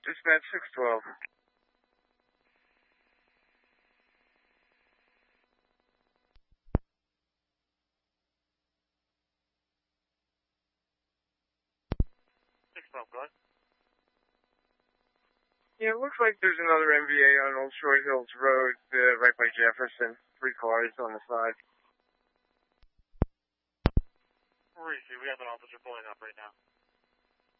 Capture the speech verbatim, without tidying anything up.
Dispatch six twelve. six twelve, go ahead. Yeah, it looks like there's another M V A on Old Short Hills Road, uh, right by Jefferson. Three cars on the side. Reese, we have an officer pulling up right now.